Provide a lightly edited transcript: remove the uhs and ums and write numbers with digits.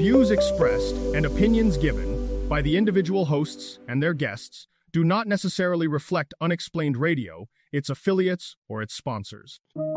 views expressed and opinions given by the individual hosts and their guests do not necessarily reflect Unexplained Radio, its affiliates, or its sponsors.